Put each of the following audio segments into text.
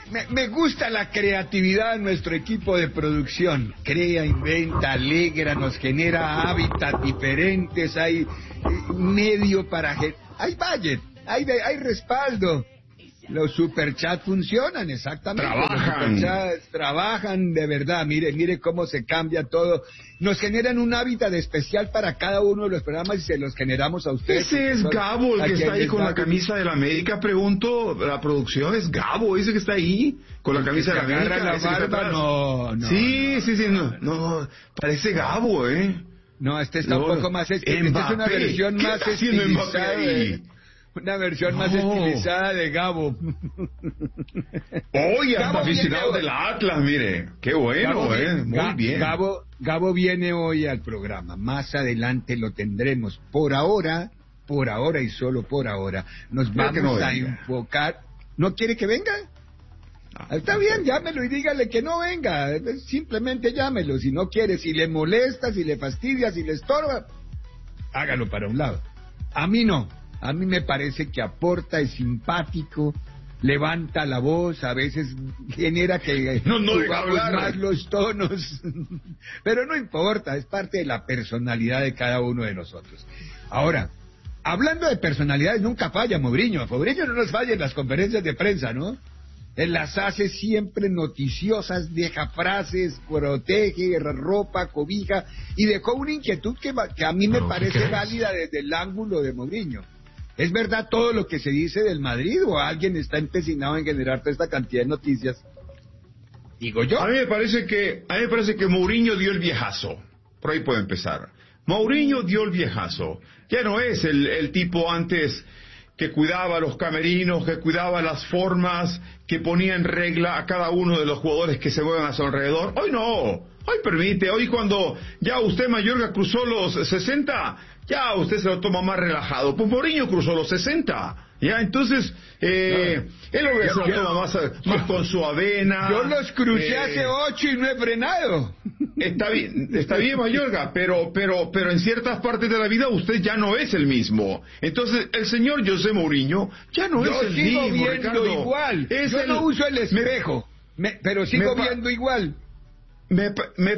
Me gusta la creatividad de nuestro equipo de producción. Crea, inventa, alegra, nos genera hábitats diferentes, hay medio para... Hay budget, hay respaldo. Los superchats funcionan, exactamente. Trabajan. Los superchats trabajan de verdad. Mire cómo se cambia todo. Nos generan un hábitat especial para cada uno de los programas y se los generamos a ustedes. Ese es Gabo, el que está ahí con la camisa de la América. Pregunto, la producción es Gabo, ese que está ahí con la camisa de la América. La barba, no. Sí, no, parece Gabo, No, este está un poco más... Esta es una versión más estilizada. Una versión más estilizada de Gabo. Oye, hasta aficionado del Atlas, mire. Qué bueno, muy bien. Gabo viene hoy al programa. Más adelante lo tendremos. Por ahora y solo por ahora, nos vamos a enfocar... ¿No quiere que venga? Está bien, llámelo y dígale que no venga. Simplemente llámelo. Si no quiere, si le molesta, si le fastidia, si le estorba, hágalo para un lado. A mí no. A mí me parece que aporta, es simpático, levanta la voz, a veces genera que no subamos más los tonos, pero no importa, es parte de la personalidad de cada uno de nosotros. Ahora, hablando de personalidades, nunca falla Mourinho. Mourinho no nos falla en las conferencias de prensa, ¿no? Él las hace siempre noticiosas, deja frases, protege, ropa, cobija, y dejó una inquietud que a mí me parece válida desde el ángulo de Mourinho. ¿Es verdad todo lo que se dice del Madrid o alguien está empecinado en generar toda esta cantidad de noticias? Digo yo. A mí me parece que Mourinho dio el viejazo. Por ahí puede empezar. Mourinho dio el viejazo. Ya no es el tipo antes que cuidaba los camerinos, que cuidaba las formas, que ponía en regla a cada uno de los jugadores que se mueven a su alrededor. Hoy no. Hoy permite. Hoy cuando ya usted, Mayorga, cruzó los 60... ya usted se lo toma más relajado. Pues Mourinho cruzó los 60. Ya, entonces, él se lo toma más con su avena. Yo los crucé hace 8 y no he frenado. Está bien, Mayorga, pero en ciertas partes de la vida usted ya no es el mismo. Entonces, el señor José Mourinho ya no es el mismo. Yo sigo viendo Ricardo. igual. Yo no uso el espejo, pero sigo viendo igual. Me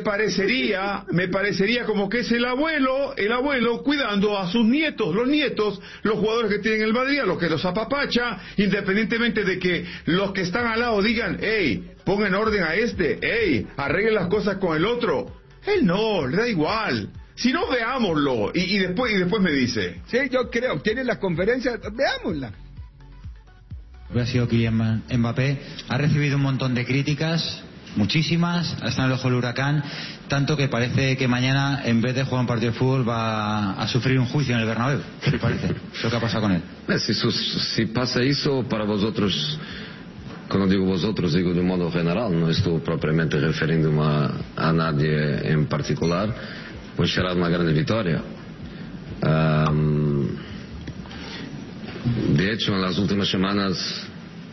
parecería como que es el abuelo cuidando a sus nietos, los jugadores que tienen el Madrid, a los que los apapacha, independientemente de que los que están al lado digan, hey, pongan en orden a este, hey, arreglen las cosas con el otro. Él no, le da igual. Si no, veámoslo, y después me dice. Sí, yo creo, tiene la conferencia, veámosla. Ha sido Kylian Mbappé, ha recibido un montón de críticas, muchísimas, está en el ojo del huracán, tanto que parece que mañana, en vez de jugar un partido de fútbol, va a sufrir un juicio en el Bernabéu. ¿Qué le parece? ¿Lo que ha pasado con él? Si pasa eso para vosotros, cuando digo vosotros, digo de modo general, no estoy propiamente refiriéndome a nadie en particular, pues será una gran victoria. De hecho, en las últimas semanas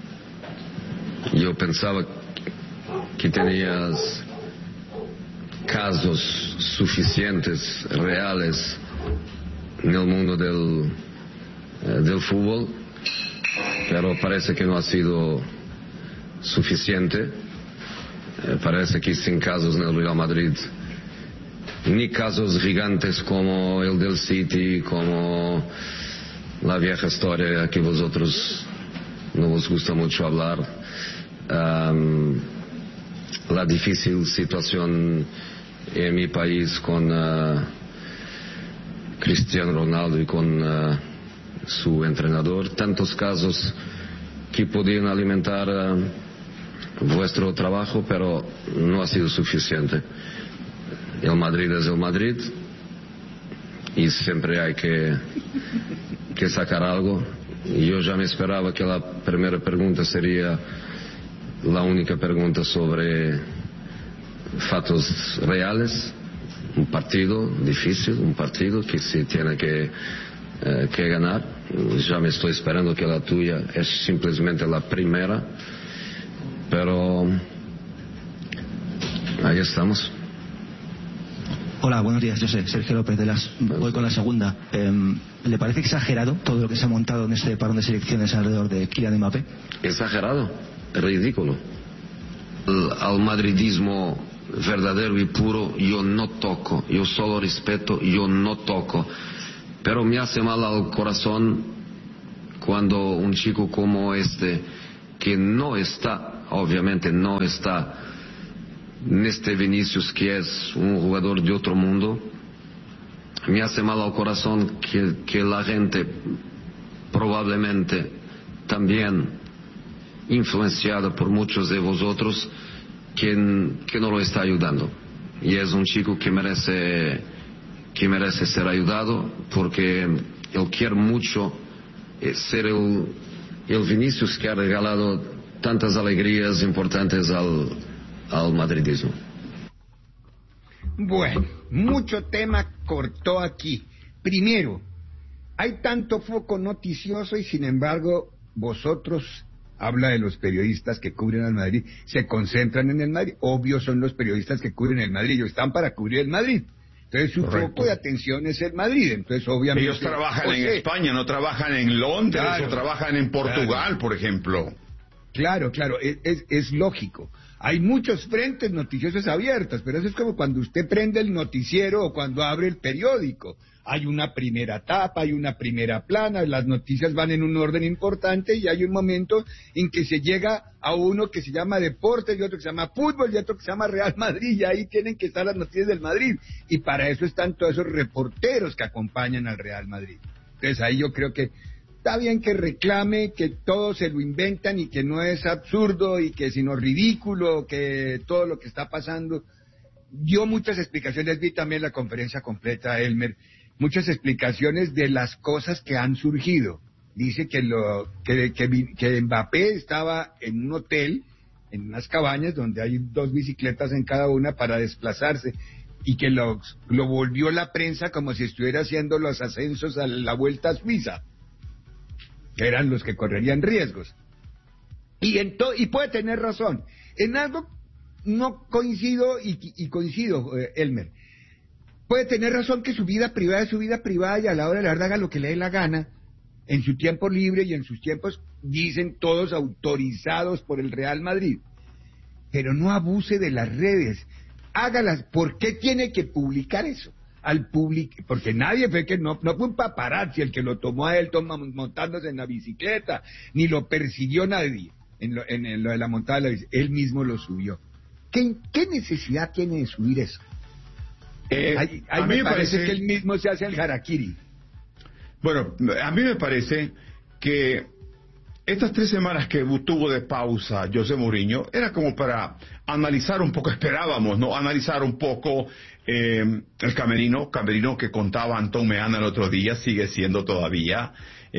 yo pensaba que tenías casos suficientes, reales, en el mundo del fútbol, pero parece que no ha sido suficiente. Parece que sin casos en el Real Madrid, ni casos gigantes como el del City, como la vieja historia que vosotros no os gusta mucho hablar, la difícil situación en mi país con Cristiano Ronaldo y con su entrenador, tantos casos que podían alimentar vuestro trabajo, pero no ha sido suficiente. El Madrid es el Madrid y siempre hay que sacar algo. Y yo ya me esperaba que la primera pregunta sería la única pregunta sobre fatos reales, un partido difícil, un partido que se tiene que ganar. Ya me estoy esperando que la tuya es simplemente la primera, pero ahí estamos. Hola, buenos días, yo soy Sergio López de Las. Voy con la segunda. ¿Le parece exagerado todo lo que se ha montado en este parón de selecciones alrededor de Kylian Mbappé? ¿Exagerado? ridículo. Al madridismo verdadero y puro yo no toco, yo solo respeto, yo no toco. Pero me hace mal al corazón cuando un chico como este, que no está, obviamente no está en este Vinicius, que es un jugador de otro mundo, me hace mal al corazón que la gente probablemente también influenciada por muchos de vosotros que no lo está ayudando. Y es un chico que merece ser ayudado, porque él quiere mucho ser el Vinicius que ha regalado tantas alegrías importantes al madridismo. Bueno, mucho tema cortó aquí. Primero, hay tanto foco noticioso y sin embargo vosotros, habla de los periodistas que cubren al Madrid, se concentran en el Madrid. Obvio son los periodistas que cubren el Madrid, ellos están para cubrir el Madrid. Entonces su foco de atención es el Madrid. Entonces obviamente ellos trabajan en España, no trabajan en Londres, claro, o trabajan en Portugal, claro, por ejemplo. Claro, es lógico. Hay muchos frentes noticiosos abiertos, pero eso es como cuando usted prende el noticiero o cuando abre el periódico. Hay una primera tapa, hay una primera plana, las noticias van en un orden importante y hay un momento en que se llega a uno que se llama deportes y otro que se llama fútbol y otro que se llama Real Madrid, y ahí tienen que estar las noticias del Madrid, y para eso están todos esos reporteros que acompañan al Real Madrid. Entonces ahí yo creo que está bien que reclame que todo se lo inventan y que no es absurdo y que sino ridículo, que todo lo que está pasando. Dio muchas explicaciones, vi también la conferencia completa, Elmer, muchas explicaciones de las cosas que han surgido. Dice que Mbappé estaba en un hotel, en unas cabañas donde hay 2 bicicletas en cada una para desplazarse, y que lo volvió la prensa como si estuviera haciendo los ascensos a la Vuelta a Suiza, que eran los que correrían riesgos. Y puede tener razón. En algo no coincido y coincido, Elmer. Puede tener razón que su vida privada es su vida privada y a la hora de la verdad haga lo que le dé la gana, en su tiempo libre y en sus tiempos, dicen todos, autorizados por el Real Madrid. Pero no abuse de las redes. Hágalas. ¿Por qué tiene que publicar eso? Porque nadie fue no fue un paparazzi el que lo tomó a él montándose en la bicicleta, ni lo persiguió nadie en lo de la montada de la bicicleta. Él mismo lo subió. ¿Qué necesidad tiene de subir eso? A mí me parece que él mismo se hace el harakiri. Bueno, a mí me parece que estas 3 semanas que tuvo de pausa José Mourinho era como para analizar un poco, esperábamos, ¿no? Analizar un poco el camerino que contaba Antón Meana el otro día, sigue siendo todavía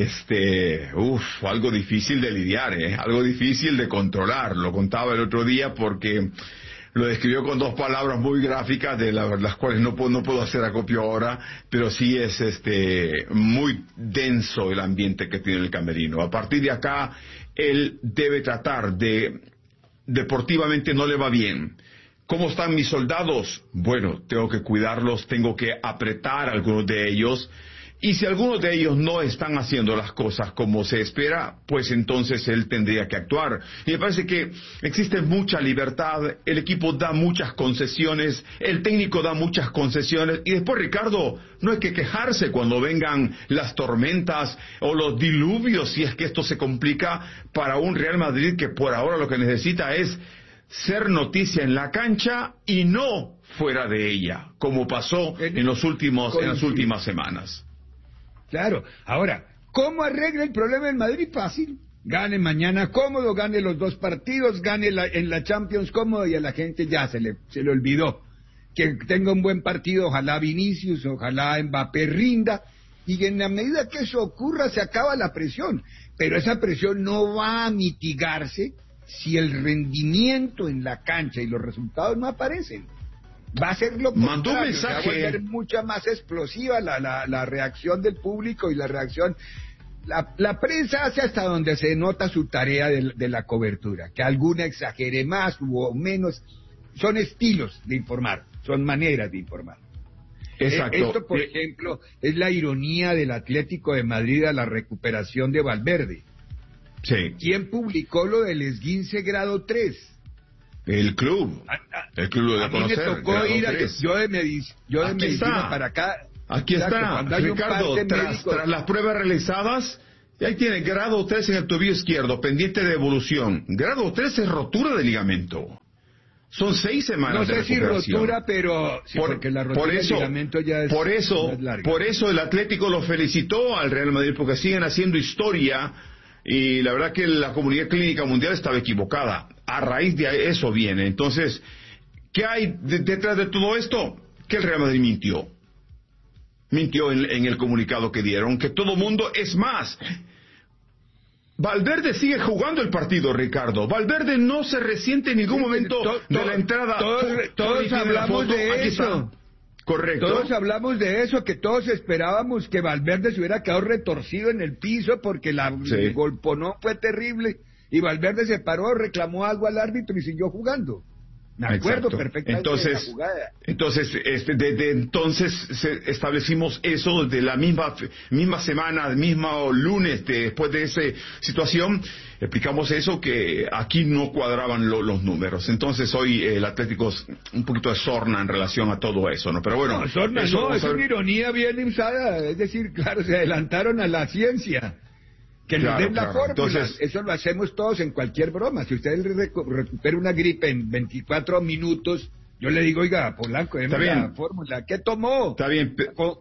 algo difícil de lidiar, algo difícil de controlar. Lo contaba el otro día porque lo describió con 2 palabras muy gráficas, de las cuales no puedo hacer acopio ahora, pero sí es muy denso el ambiente que tiene el camerino. A partir de acá, él debe tratar deportivamente no le va bien. ¿Cómo están mis soldados? Bueno, tengo que cuidarlos, tengo que apretar a algunos de ellos. Y si algunos de ellos no están haciendo las cosas como se espera, pues entonces él tendría que actuar. Y me parece que existe mucha libertad, el equipo da muchas concesiones, el técnico da muchas concesiones, y después, Ricardo, no hay que quejarse cuando vengan las tormentas o los diluvios, si es que esto se complica para un Real Madrid que por ahora lo que necesita es ser noticia en la cancha y no fuera de ella, como pasó en las últimas semanas. Claro. Ahora, ¿cómo arregla el problema del Madrid? Fácil. Gane mañana cómodo, gane los 2 partidos, gane en la Champions cómodo, y a la gente ya se le olvidó. Que tenga un buen partido, ojalá Vinicius, ojalá Mbappé rinda, y en la medida que eso ocurra se acaba la presión. Pero esa presión no va a mitigarse si el rendimiento en la cancha y los resultados no aparecen. Va a ser lo contrario, mandó un mensaje, va a volver mucha más explosiva la reacción del público y la reacción. La prensa hace hasta donde se nota su tarea de la cobertura, que alguna exagere más o menos, son estilos de informar, son maneras de informar. Exacto. Esto, por ejemplo, es la ironía del Atlético de Madrid a la recuperación de Valverde. Sí. ¿Quién publicó lo del esguince grado 3? El club. El club lo a de mí conocer. me tocó ir yo de Aquí medicina está. para acá. Aquí Exacto, está, cuando hay un Ricardo, parte tras médico. las pruebas realizadas, ahí tiene grado 3 en el tobillo izquierdo, pendiente de evolución. Grado 3 es rotura de ligamento. Son 6 semanas de No sé si recuperación. rotura, pero sí, porque la rotura del ligamento ya es más larga. Por eso el Atlético lo felicitó al Real Madrid, porque siguen haciendo historia, y la verdad que la comunidad clínica mundial estaba equivocada. A raíz de eso viene. Entonces, ¿qué hay detrás de todo esto? Que el Real Madrid mintió. Mintió en el comunicado que dieron, que todo mundo, es más, Valverde sigue jugando el partido, Ricardo. Valverde no se resiente en ningún momento de la entrada. Todos hablamos de eso. Correcto. Todos hablamos de eso, que todos esperábamos que Valverde se hubiera quedado retorcido en el piso porque el golponón fue terrible. Y Valverde se paró, reclamó algo al árbitro y siguió jugando. Me acuerdo perfectamente de la jugada. Entonces, desde entonces establecimos eso, de la misma semana, el mismo lunes después de esa situación, explicamos eso, que aquí no cuadraban los números. Entonces hoy el Atlético es un poquito de sorna en relación a todo eso, ¿no? Pero bueno, no, sorna no, es una ironía bien usada, es decir, claro, se adelantaron a la ciencia. Que nos den la fórmula. Entonces, eso lo hacemos todos en cualquier broma. Si usted recupera una gripe en 24 minutos, yo le digo, oiga, Polanco, déme la fórmula. ¿Qué tomó? Está bien, pero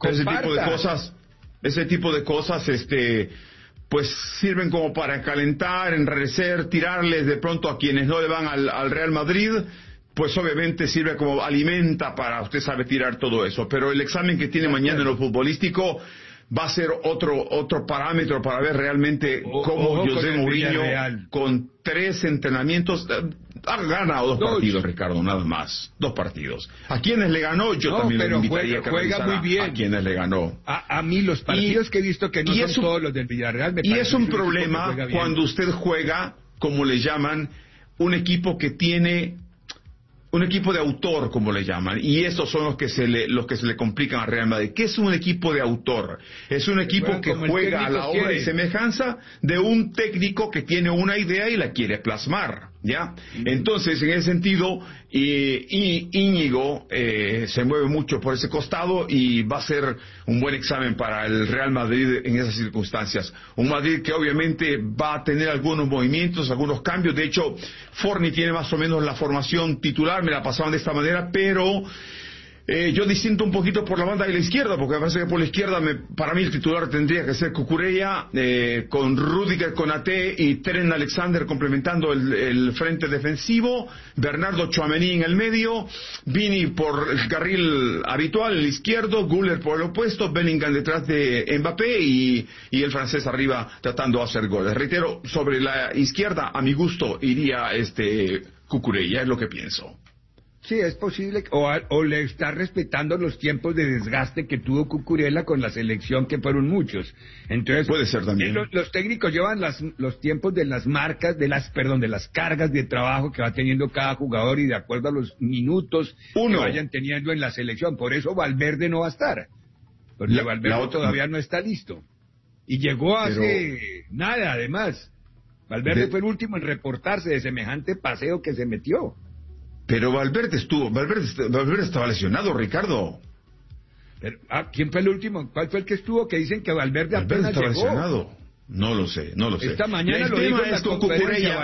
ese tipo de cosas, pues sirven como para calentar, enrarecer, tirarles de pronto a quienes no le van al Real Madrid. Pues obviamente sirve como alimenta para, usted sabe, tirar todo eso. Pero el examen que tiene mañana en lo futbolístico va a ser otro parámetro para ver realmente cómo José Mourinho, con 3 entrenamientos, ha ganado 2 partidos, Ricardo, nada más. 2 partidos. ¿A quiénes le ganó? Yo también le invitaría que juega muy bien. A quiénes le ganó. A mí los partidos que he visto, que no son todos los del Villarreal, me parece. Y es un problema cuando usted juega, como le llaman, un equipo que tiene un equipo de autor, como le llaman, y estos son los que se le complican a Real Madrid. ¿Qué es un equipo de autor? Es un equipo que juega a la obra y semejanza de un técnico que tiene una idea y la quiere plasmar, ¿ya? Entonces, en ese sentido, Íñigo se mueve mucho por ese costado y va a ser un buen examen para el Real Madrid en esas circunstancias. Un Madrid que obviamente va a tener algunos movimientos, algunos cambios. De hecho, Forni tiene más o menos la formación titular, me la pasaban de esta manera, pero yo disiento un poquito por la banda de la izquierda, porque me parece que por la izquierda, para mí el titular tendría que ser Cucurella, con Rüdiger, Konaté y Trent Alexander complementando el frente defensivo, Bernardo Tchouaméni en el medio, Vini por el carril habitual, el izquierdo, Güler por el opuesto, Bellingham detrás de Mbappé y el francés arriba tratando de hacer goles. Reitero, sobre la izquierda, a mi gusto, iría Cucurella, es lo que pienso. Sí, es posible, o le está respetando los tiempos de desgaste que tuvo Cucurella con la selección, que fueron muchos. Entonces, puede ser también. Los técnicos llevan los tiempos de las marcas, de las cargas de trabajo que va teniendo cada jugador y de acuerdo a los minutos que vayan teniendo en la selección. Por eso Valverde no va a estar, porque Valverde todavía no está listo. Y llegó hace nada, además. Valverde fue el último en reportarse de semejante paseo que se metió. Pero Valverde estaba lesionado, Ricardo. Pero, ¿quién fue el último? ¿Cuál fue el que estuvo? Que dicen que Valverde apenas estaba llegó. Lesionado. No lo sé. Esta mañana lo dijo en la conferencia.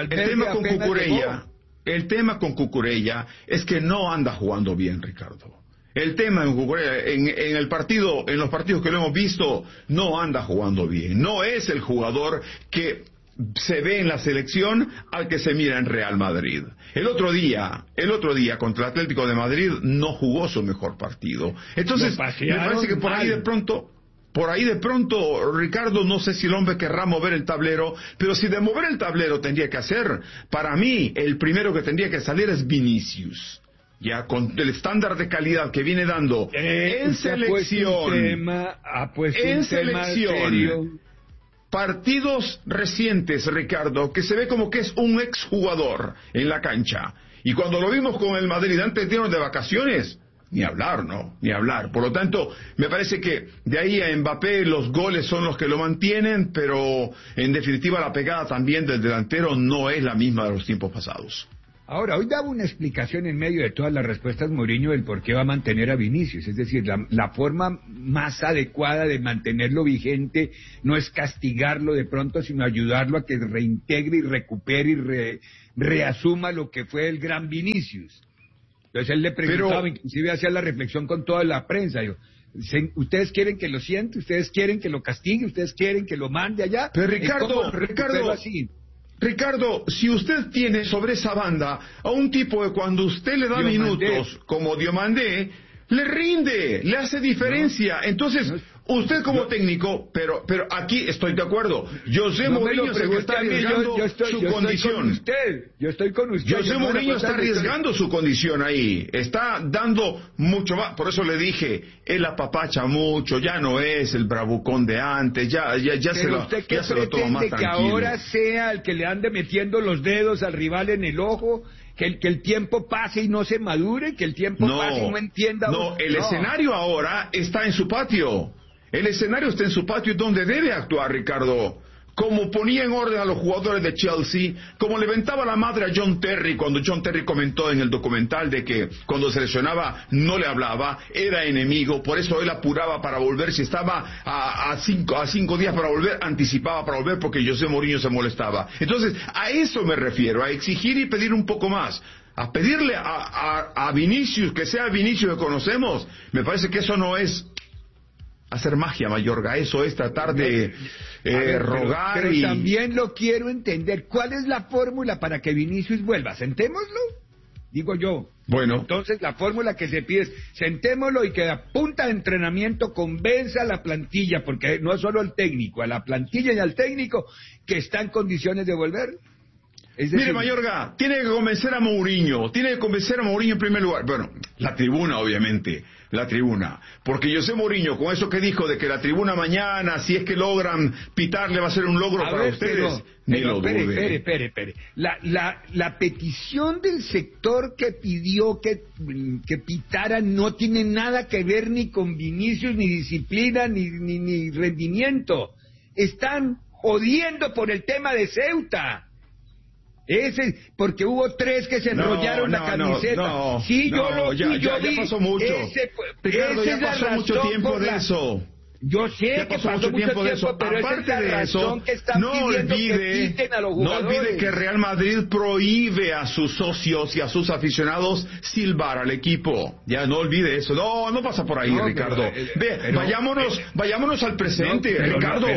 El tema con Cucurella es que no anda jugando bien, Ricardo. El tema en Cucurella, en los partidos que lo hemos visto, no anda jugando bien. No es el jugador que se ve en la selección al que se mira en Real Madrid. El otro día contra el Atlético de Madrid no jugó su mejor partido. Entonces me parece que por ahí de pronto, Ricardo, no sé si el hombre querrá mover el tablero, pero si de mover el tablero tendría que hacer, para mí el primero que tendría que salir es Vinicius. Ya con el estándar de calidad que viene dando en selección, partidos recientes, Ricardo, que se ve como que es un exjugador en la cancha. Y cuando lo vimos con el Madrid antes de irnos de vacaciones, ni hablar, ¿no? Ni hablar. Por lo tanto, me parece que de ahí a Mbappé los goles son los que lo mantienen, pero en definitiva la pegada también del delantero no es la misma de los tiempos pasados. Ahora, hoy daba una explicación en medio de todas las respuestas Mourinho del por qué va a mantener a Vinicius. Es decir, la forma más adecuada de mantenerlo vigente no es castigarlo de pronto, sino ayudarlo a que reintegre y recupere y reasuma lo que fue el gran Vinicius. Entonces él le preguntaba, inclusive hacía la reflexión con toda la prensa, digo, ¿ustedes quieren que lo siente? ¿Ustedes quieren que lo castigue? ¿Ustedes quieren que lo mande allá? Pero Ricardo, si usted tiene sobre esa banda a un tipo que cuando usted le da minutos, como Diomandé, le rinde, le hace diferencia. Entonces, usted como técnico, pero aquí estoy de acuerdo. José Mourinho se está arriesgando su condición. Yo estoy con usted. José Mourinho está arriesgando su condición ahí. Está dando mucho más. Por eso le dije, él apapacha mucho, ya no es el bravucón de antes, ya se lo toma más tranquilo. Que ahora sea el que le ande metiendo los dedos al rival en el ojo, que el tiempo pase y no se madure, que el tiempo pase y no entienda. El escenario ahora está en su patio. El escenario está en su patio donde debe actuar, Ricardo. Como ponía en orden a los jugadores de Chelsea, como le ventaba la madre a John Terry cuando John Terry comentó en el documental de que cuando se lesionaba no le hablaba, era enemigo, por eso él apuraba para volver, si estaba a 5 días para volver, anticipaba para volver porque José Mourinho se molestaba. Entonces, a eso me refiero, a exigir y pedir un poco más. A pedirle a Vinicius, que sea Vinicius que conocemos, me parece que eso no es hacer magia, Mayorga, eso es tratar de rogar pero también lo quiero entender. ¿Cuál es la fórmula para que Vinicius vuelva? ¿Sentémoslo? Digo yo. Bueno. Entonces la fórmula que se pide es sentémoslo y que a punta de entrenamiento convenza a la plantilla, porque no es solo el técnico, a la plantilla y al técnico que está en condiciones de volver. Mire, Mayorga, tiene que convencer a Mourinho en primer lugar. Bueno, la tribuna, obviamente, porque José Mourinho, con eso que dijo de que la tribuna mañana, si es que logran pitarle, va a ser un logro para ustedes, ni lo dude. Espere. La petición del sector que pidió que pitaran no tiene nada que ver ni con Vinicius, ni disciplina, ni rendimiento. Están jodiendo por el tema de Ceuta. Porque hubo 3 que se enrollaron la camiseta. Ya pasó mucho. Ricardo, ya pasó mucho tiempo de eso. Yo sé que pasó mucho tiempo, pero aparte esa es la razón que están pidiendo que quiten a los jugadores. No olvide que Real Madrid prohíbe a sus socios y a sus aficionados silbar al equipo. Ya no olvide eso. No pasa por ahí, Ricardo. Vayámonos al presente, Ricardo.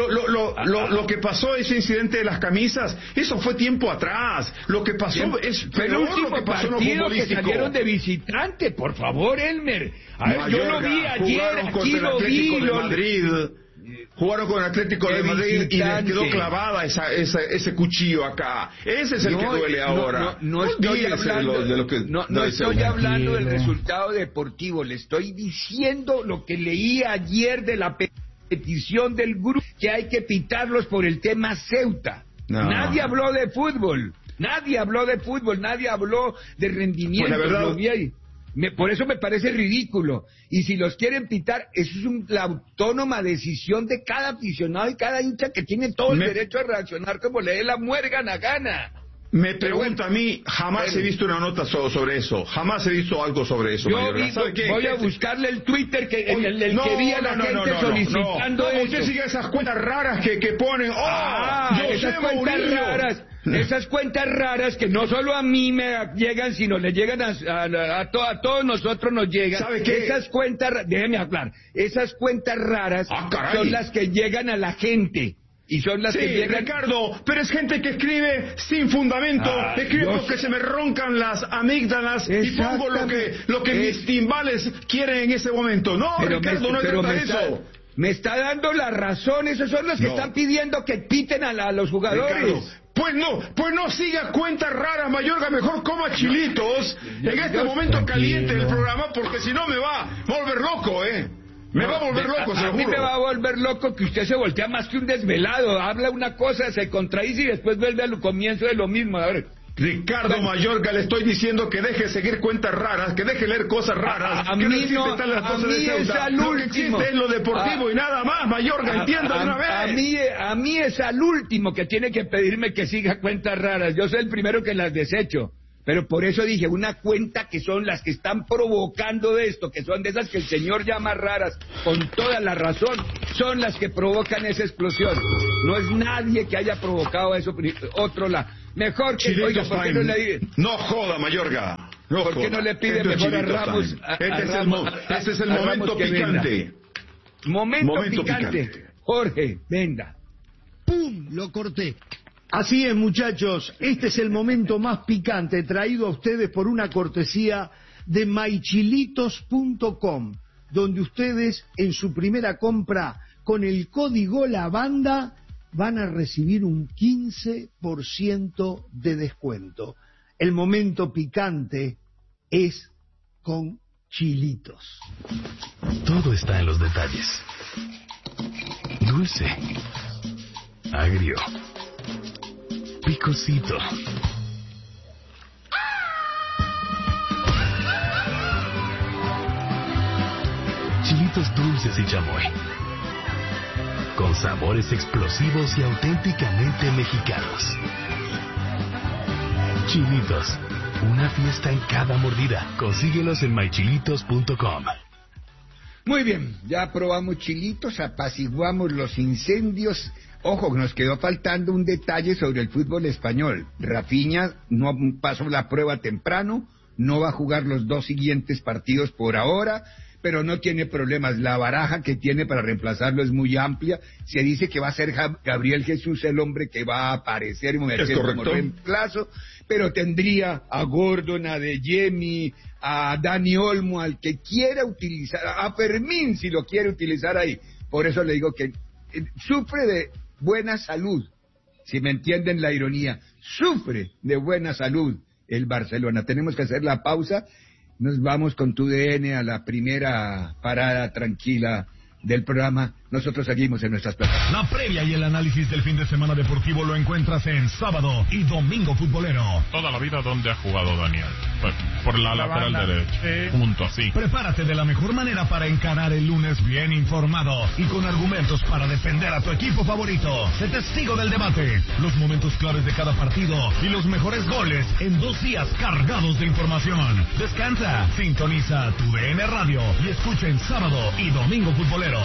Lo que pasó, ese incidente de las camisas, eso fue tiempo atrás. Lo que pasó es peor lo que pasó en lo futbolístico. Que salieron de visitante, por favor, Elmer. A ver, yo lo vi ayer, aquí lo vi. Madrid, jugaron con el Atlético de Madrid y les quedó clavada ese cuchillo acá. Ese es el que duele ahora. No estoy hablando del resultado deportivo, le estoy diciendo lo que leí ayer de la petición del grupo, que hay que pitarlos por el tema Ceuta. Nadie habló de fútbol, nadie habló de rendimiento. Pues la verdad, por eso me parece ridículo. Y si los quieren pitar, eso es la autónoma decisión de cada aficionado y cada hincha que tiene todo el derecho a reaccionar como le dé la muérgana gana. Me pregunta a mí, jamás he visto una nota sobre eso, jamás he visto algo sobre eso. Voy a buscarle el Twitter que que vi a la gente solicitando eso. Usted sigue esas cuentas raras que ponen, esas cuentas raras que no solo a mí me llegan, sino le llegan a todos nosotros nos llegan. ¿Sabe qué? Esas cuentas, déjeme hablar, esas cuentas raras son las que llegan a la gente. Y son las que llegan... Ricardo, pero es gente que escribe sin fundamento, escribe porque se me roncan las amígdalas y pongo lo que mis timbales quieren en ese momento. No, pero Ricardo, no trata de eso. Me está dando la razón, esos son los que están pidiendo que piten a los jugadores. Ricardo, pues no siga cuentas raras, Mayorga, mejor coma chilitos en este momento caliente del programa, porque si no me va a volver loco, Me va a volver loco, a mí me va a volver loco que usted se voltea más que un desvelado. Habla una cosa, se contradice y después vuelve al comienzo de lo mismo. A ver, Ricardo Mayorga, le estoy diciendo que deje de seguir cuentas raras, que deje de leer cosas raras. A mí no, a mí es al último. Lo que existe es lo deportivo y nada más, Mayorga, entienda de una vez. A mí es al último que tiene que pedirme que siga cuentas raras. Yo soy el primero que las desecho. Pero por eso dije, una cuenta que son las que están provocando esto, que son de esas que el señor llama raras, con toda la razón, son las que provocan esa explosión. No es nadie que haya provocado eso, otro la. Mejor que, oiga, ¿por qué no le... No joda, Mayorga. No ¿Por qué no le pide mejor a Ramos? Este es el momento picante. Momento picante. Jorge, venga. ¡Pum! Lo corté. Así es, muchachos, este es el momento más picante, traído a ustedes por una cortesía de mychilitos.com, donde ustedes en su primera compra con el código LAVANDA van a recibir un 15% de descuento. El momento picante es con Chilitos. Todo está en los detalles. Dulce, agrio, picosito. Chilitos dulces y chamoy. Con sabores explosivos y auténticamente mexicanos. Chilitos, una fiesta en cada mordida. Consíguelos en mychilitos.com. Muy bien, ya probamos chilitos, apaciguamos los incendios. Ojo, nos quedó faltando un detalle sobre el fútbol español. Rafinha no pasó la prueba temprano, no va a jugar los 2 siguientes partidos por ahora, pero no tiene problemas. La baraja que tiene para reemplazarlo es muy amplia. Se dice que va a ser Gabriel Jesús el hombre que va a aparecer y merecer como reemplazo, pero tendría a Gordon, a De Jemi, a Dani Olmo, al que quiera utilizar, a Fermín si lo quiere utilizar ahí. Por eso le digo que sufre de buena salud, si me entienden la ironía, sufre de buena salud el Barcelona. Tenemos que hacer la pausa, nos vamos con TUDN a la primera parada tranquila del programa. Nosotros seguimos en nuestras plataformas. La previa y el análisis del fin de semana deportivo lo encuentras en Sábado y Domingo Futbolero. Toda la vida, ¿dónde ha jugado Daniel? Por la lateral derecha. Sí. Punto, así. Prepárate de la mejor manera para encarar el lunes bien informado y con argumentos para defender a tu equipo favorito. Sé testigo del debate, los momentos claves de cada partido y los mejores goles en 2 días cargados de información. Descansa, sintoniza TUDN Radio y escucha en Sábado y Domingo Futbolero.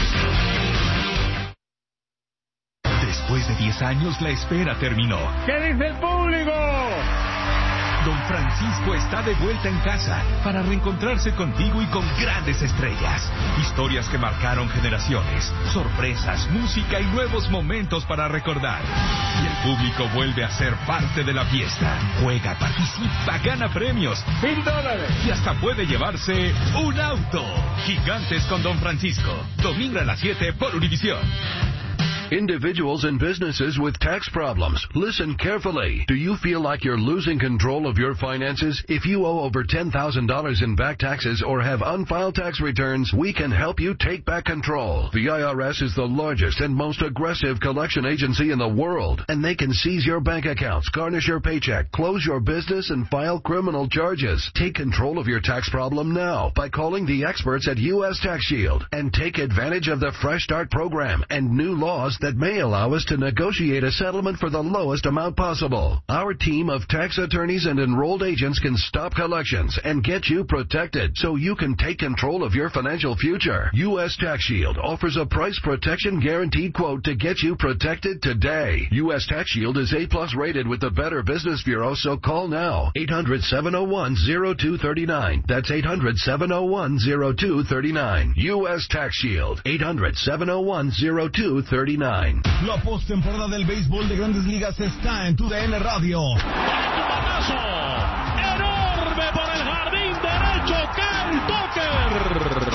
Después de 10 años la espera terminó. ¿Qué dice el público? Don Francisco está de vuelta en casa para reencontrarse contigo y con grandes estrellas. Historias que marcaron generaciones, sorpresas, música y nuevos momentos para recordar. Y el público vuelve a ser parte de la fiesta. Juega, participa, gana premios. $1000. Y hasta puede llevarse un auto. Gigantes con Don Francisco. Domingo a las 7 por Univisión. Individuals and businesses with tax problems. Listen carefully. Do you feel like you're losing control of your finances? If you owe over $10,000 in back taxes or have unfiled tax returns, we can help you take back control. The IRS is the largest and most aggressive collection agency in the world, and they can seize your bank accounts, garnish your paycheck, close your business, and file criminal charges. Take control of your tax problem now by calling the experts at U.S. Tax Shield and take advantage of the Fresh Start program and new laws that may allow us to negotiate a settlement for the lowest amount possible. Our team of tax attorneys and enrolled agents can stop collections and get you protected so you can take control of your financial future. U.S. Tax Shield offers a price protection guaranteed quote to get you protected today. U.S. Tax Shield is A+ rated with the Better Business Bureau, so call now. 800-701-0239. That's 800-701-0239. U.S. Tax Shield. 800-701-0239. La postemporada del béisbol de Grandes Ligas está en TUDN Radio. ¡Batazo! ¡Enorme por el jardín derecho! ¡Kyle Tucker!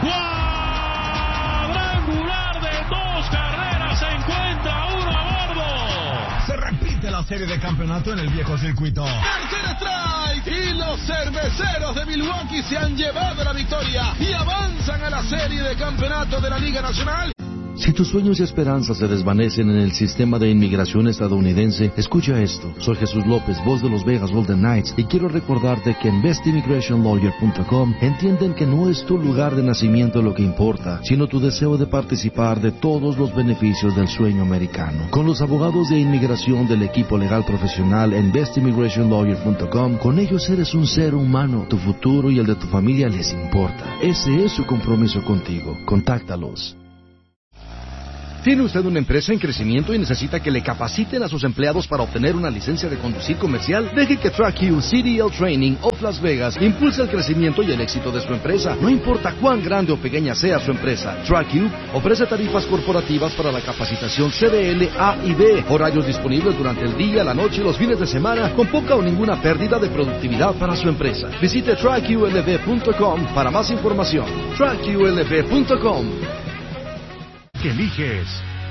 ¡Cuadrangular de 2 carreras! ¡Se encuentra uno a bordo! Se repite la serie de campeonato en el viejo circuito. ¡Tercer strike! Y los cerveceros de Milwaukee se han llevado la victoria y avanzan a la serie de campeonato de la Liga Nacional. Si tus sueños y esperanzas se desvanecen en el sistema de inmigración estadounidense, escucha esto. Soy Jesús López, voz de los Vegas Golden Knights, y quiero recordarte que en bestimmigrationlawyer.com entienden que no es tu lugar de nacimiento lo que importa, sino tu deseo de participar de todos los beneficios del sueño americano. Con los abogados de inmigración del equipo legal profesional en bestimmigrationlawyer.com, con ellos eres un ser humano. Tu futuro y el de tu familia les importa. Ese es su compromiso contigo. Contáctalos. ¿Tiene usted una empresa en crecimiento y necesita que le capaciten a sus empleados para obtener una licencia de conducir comercial? Deje que TrackU CDL Training of Las Vegas impulse el crecimiento y el éxito de su empresa. No importa cuán grande o pequeña sea su empresa, TrackU ofrece tarifas corporativas para la capacitación CDL A y B, horarios disponibles durante el día, la noche y los fines de semana, con poca o ninguna pérdida de productividad para su empresa. Visite TrackULV.com para más información. TrackULV.com. ¿Qué eliges?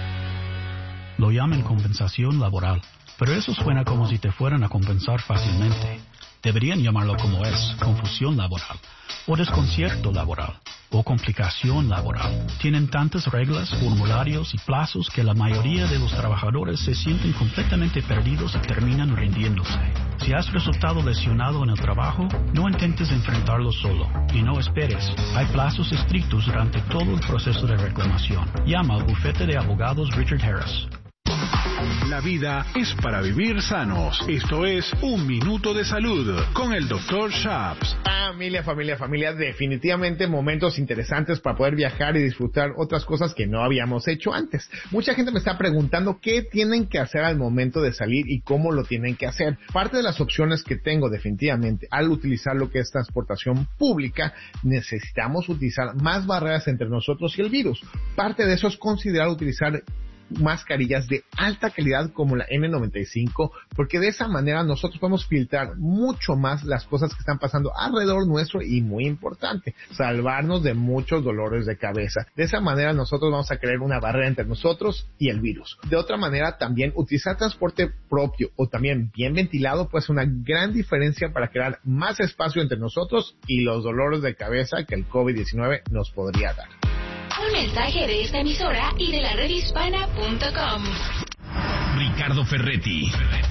Lo llaman compensación laboral, pero eso suena como si te fueran a compensar fácilmente. Deberían llamarlo como es, confusión laboral, o desconcierto laboral, o complicación laboral. Tienen tantas reglas, formularios y plazos que la mayoría de los trabajadores se sienten completamente perdidos y terminan rindiéndose. Si has resultado lesionado en el trabajo, no intentes enfrentarlo solo y no esperes. Hay plazos estrictos durante todo el proceso de reclamación. Llama al bufete de abogados Richard Harris. La vida es para vivir sanos. Esto es Un Minuto de Salud con el Dr. Shaps. Familia, definitivamente momentos interesantes para poder viajar y disfrutar otras cosas que no habíamos hecho antes. Mucha gente me está preguntando qué tienen que hacer al momento de salir y cómo lo tienen que hacer. Parte de las opciones que tengo definitivamente al utilizar lo que es transportación pública, necesitamos utilizar más barreras entre nosotros y el virus. Parte de eso es considerar utilizar mascarillas de alta calidad como la N95, porque de esa manera nosotros podemos filtrar mucho más las cosas que están pasando alrededor nuestro y, muy importante, salvarnos de muchos dolores de cabeza. De esa manera nosotros vamos a crear una barrera entre nosotros y el virus. De otra manera, también utilizar transporte propio o también bien ventilado puede ser una gran diferencia para crear más espacio entre nosotros y los dolores de cabeza que el COVID-19 nos podría dar. Un mensaje de esta emisora y de la redhispana.com. Ricardo Ferretti,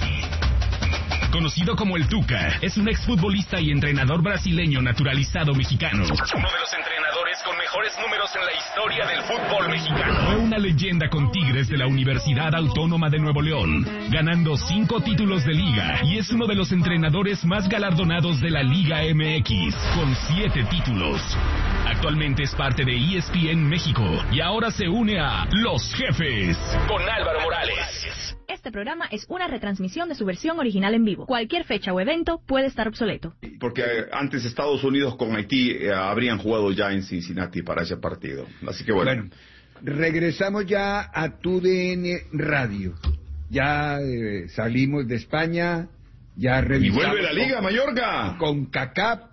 conocido como el Tuca, es un exfutbolista y entrenador brasileño naturalizado mexicano. Uno de los entrenadores con mejores números en la historia del fútbol mexicano. Fue una leyenda con Tigres de la Universidad Autónoma de Nuevo León, ganando 5 títulos de liga, y es uno de los entrenadores más galardonados de la Liga MX, con 7 títulos. Actualmente es parte de ESPN México y ahora se une a Los Jefes con Álvaro Morales. Este programa es una retransmisión de su versión original en vivo. Cualquier fecha o evento puede estar obsoleto. Porque antes Estados Unidos con Haití habrían jugado ya en Cincinnati para ese partido. Así que bueno. Regresamos ya a TUDN Radio. Ya salimos de España, ya revisamos. Y vuelve la Liga Mallorca. Con CACAP.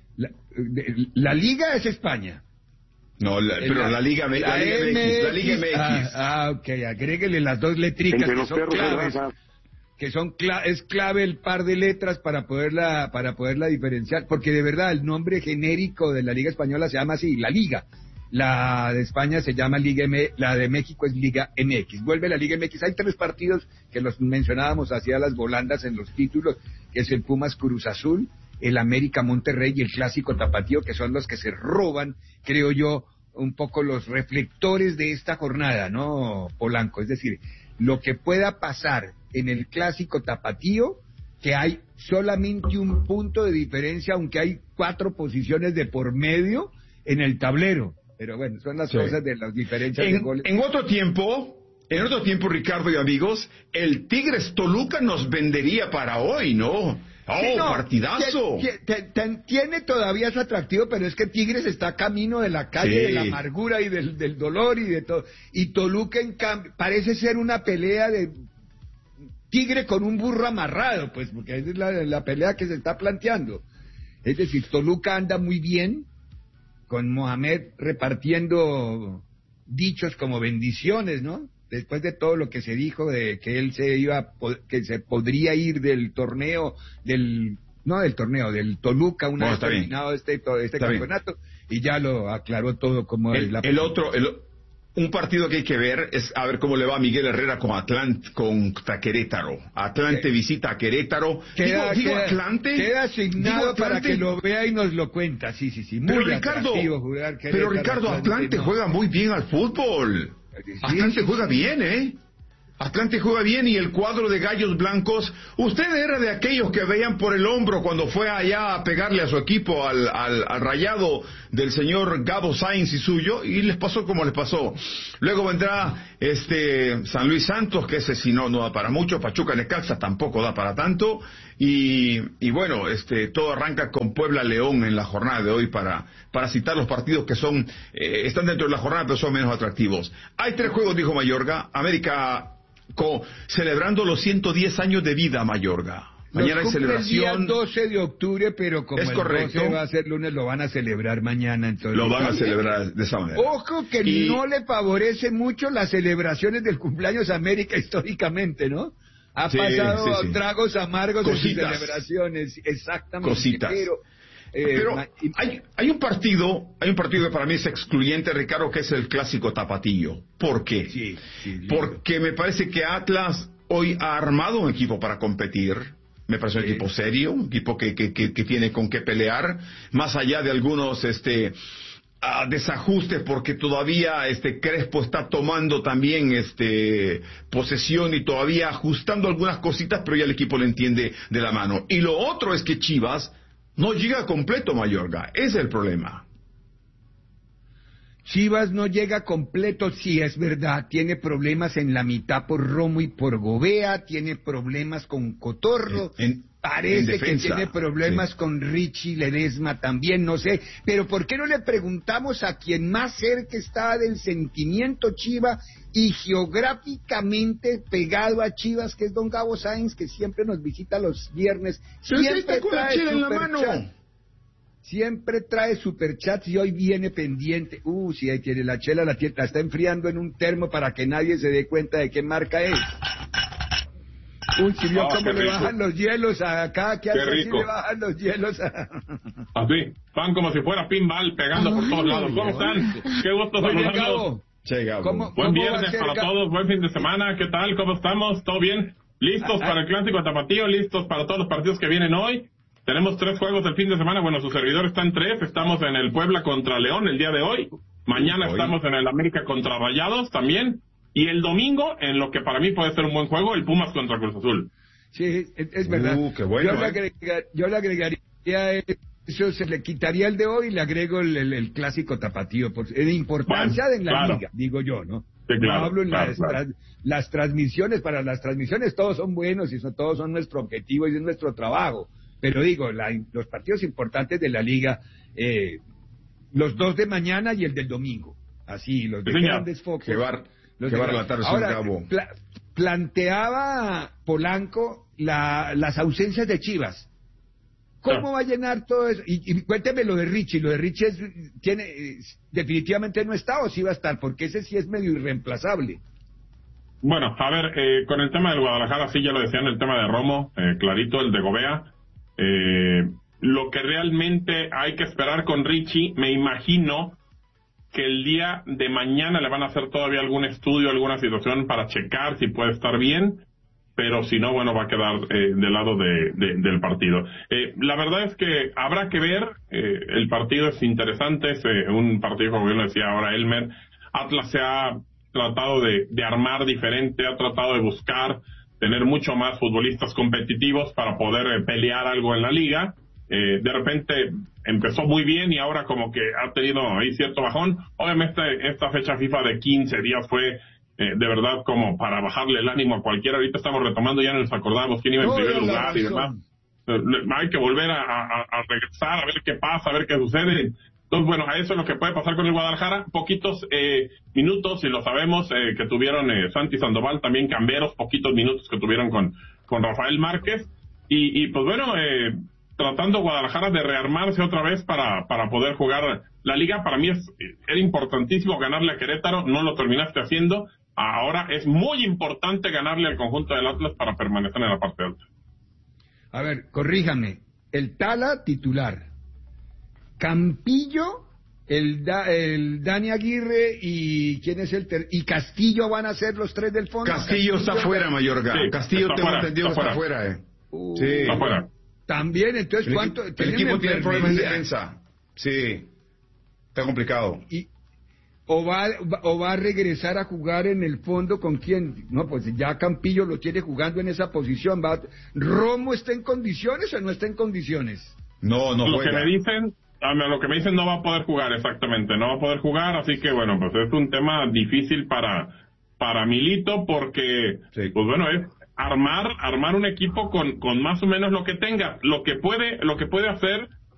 La Liga es España. No, pero la Liga MX. Ok, agréguele las 2 letricas que son claves. Es clave el par de letras para poderla diferenciar, porque de verdad el nombre genérico de la Liga Española se llama así, la Liga. La de España se llama Liga M, la de México es Liga MX. Vuelve la Liga MX. Hay 3 partidos que los mencionábamos hacia las volandas en los títulos, que es el Pumas Cruz Azul, el América Monterrey y el Clásico Tapatío, que son los que se roban, creo yo, un poco los reflectores de esta jornada, ¿no, Polanco? Es decir, lo que pueda pasar en el Clásico Tapatío, que hay solamente un punto de diferencia, aunque hay 4 posiciones de por medio en el tablero. Pero bueno, son las cosas de las diferencias de goles. En otro tiempo, Ricardo y amigos, el Tigres Toluca nos vendería para hoy, ¿no? Partidazo. Tiene todavía su atractivo, pero es que Tigres está camino de la calle de la amargura y del dolor y de todo. Y Toluca, en cambio, parece ser una pelea de tigre con un burro amarrado, pues, porque esa es la pelea que se está planteando. Es decir, Toluca anda muy bien, con Mohamed repartiendo dichos como bendiciones, ¿no? Después de todo lo que se dijo de que él que se podría ir del torneo, del Toluca una vez terminado este campeonato, y ya lo aclaró todo como un partido que hay que ver es a ver cómo le va a Miguel Herrera contra Querétaro. Atlante visita a Querétaro. Digo Atlante. Queda asignado para que lo vea y nos lo cuenta. Sí. Muy atractivo jugar Querétaro. Pero Ricardo, Atlante juega muy bien al fútbol. Atlante juega bien, ¿eh? Atlante juega bien y el cuadro de Gallos Blancos, usted era de aquellos que veían por el hombro cuando fue allá a pegarle a su equipo al Rayado del señor Gabo Sainz y suyo, y les pasó como les pasó. Luego vendrá San Luis Santos, que ese si no da para mucho, Pachuca Necaxa tampoco da para tanto, y bueno, todo arranca con Puebla León en la jornada de hoy para citar los partidos que son, están dentro de la jornada pero son menos atractivos. Hay 3 juegos, dijo Mayorga. América celebrando los 110 años de vida, Mayorga. Mañana hay celebración. El día 12 de octubre, pero como es el correcto. 12 va a ser lunes, lo van a celebrar mañana. Entonces, lo van a celebrar de esa manera. Ojo que no le favorece mucho las celebraciones del cumpleaños América históricamente, ¿no? Ha pasado tragos amargos en sus celebraciones. Exactamente. Cositas. Pero hay un partido que para mí es excluyente, Ricardo, que es el clásico tapatío. ¿Por qué? Porque me parece que Atlas hoy ha armado un equipo para competir. Me parece un equipo serio, un equipo que tiene con qué pelear, más allá de algunos desajustes, porque todavía Crespo está tomando también posesión y todavía ajustando algunas cositas, pero ya el equipo le entiende de la mano. Y lo otro es que Chivas no llega completo, Mayorga. Ese es el problema. Chivas no llega completo, sí, es verdad. Tiene problemas en la mitad por Romo y por Gobea. Tiene problemas con Cotorro. Parece que tiene problemas con Richie Ledesma también, no sé. Pero ¿por qué no le preguntamos a quien más cerca está del sentimiento Chiva y geográficamente pegado a Chivas, que es don Gabo Sainz, que siempre nos visita los viernes? Siempre trae superchat. Siempre trae superchats y hoy viene pendiente. Sí, ahí tiene la chela, la está enfriando en un termo para que nadie se dé cuenta de qué marca es. Si vio cómo le bajan los hielos acá, ¿qué hace así le bajan los hielos? Así, van como si fuera pinball pegando por todos lados. ¿Cómo están? Qué gusto saludarlos. Buen viernes para todos, buen fin de semana. ¿Qué tal? ¿Cómo estamos? ¿Todo bien? ¿Listos para el clásico tapatío? ¿Listos para todos los partidos que vienen hoy? Tenemos 3 juegos del fin de semana. Bueno, su servidor está en 3. Estamos en el Puebla contra León el día de hoy. Mañana estamos en el América contra Rayados también. Y el domingo, en lo que para mí puede ser un buen juego, el Pumas contra Cruz Azul. Sí, es verdad. Qué bueno, yo le agregaría eso, se le quitaría el de hoy y le agrego el clásico tapatío. De importancia en la liga, digo yo, ¿no? Sí, claro, no hablo en las transmisiones. Para las transmisiones todos son buenos y todos son nuestro objetivo y es nuestro trabajo. Pero digo, los partidos importantes de la liga, los 2 de mañana y el del domingo. Así, los de grandes focos. Que va a relatar ahora, planteaba Polanco las ausencias de Chivas. ¿Cómo va a llenar todo eso? Y cuénteme lo de Richie. Lo de Richie definitivamente no está, o sí va a estar, porque ese sí es medio irreemplazable. Bueno, a ver, con el tema del Guadalajara, sí, ya lo decían, el tema de Romo, clarito, el de Gobea. Lo que realmente hay que esperar con Richie, me imagino que el día de mañana le van a hacer todavía algún estudio, alguna situación para checar si puede estar bien, pero si no, bueno, va a quedar del lado del partido. La verdad es que habrá que ver, el partido es interesante, es un partido, como bien lo decía ahora Elmer. Atlas se ha tratado de armar diferente, ha tratado de buscar tener mucho más futbolistas competitivos para poder pelear algo en la liga. De repente empezó muy bien y ahora como que ha tenido ahí cierto bajón. Obviamente esta fecha FIFA de 15 días fue de verdad como para bajarle el ánimo a cualquiera. Ahorita estamos retomando, ya nos acordamos quién iba en primer lugar y demás. Hay que volver a regresar, a ver qué pasa, a ver qué sucede. Entonces, bueno, a eso es lo que puede pasar con el Guadalajara. Poquitos minutos, y lo sabemos, que tuvieron Santi Sandoval, también Camberos, poquitos minutos que tuvieron con Rafael Márquez. Y pues bueno, tratando Guadalajara de rearmarse otra vez para poder jugar la liga. Para mí era importantísimo ganarle a Querétaro, no lo terminaste haciendo. Ahora es muy importante ganarle al conjunto del Atlas para permanecer en la parte alta. A ver, corríjame. El Tala titular. Campillo el Dani Aguirre y ¿quién es y Castillo van a ser los 3 del fondo. Castillo está fuera, Mayorga. Sí, Castillo tengo entendido que está fuera. Sí. Está fuera. También, entonces, ¿cuánto? El equipo tiene problemas de defensa. Sí, está complicado. ¿O va a regresar a jugar en el fondo con quién? No, pues ya Campillo lo tiene jugando en esa posición. ¿Romo está en condiciones o no está en condiciones? No lo juega. Que me dicen, lo que me dicen no va a poder jugar, exactamente, no va a poder jugar, así que bueno, pues es un tema difícil para Milito, porque, pues bueno, es armar un equipo con más o menos lo que tenga. Lo que puede hacer